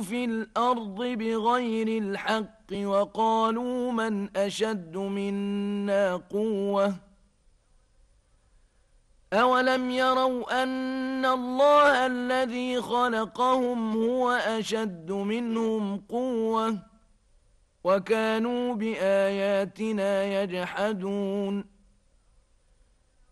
في الأرض بغير الحق وقالوا من أشد منا قوة أولم يروا أن الله الذي خلقهم هو أشد منهم قوة وكانوا بآياتنا يجحدون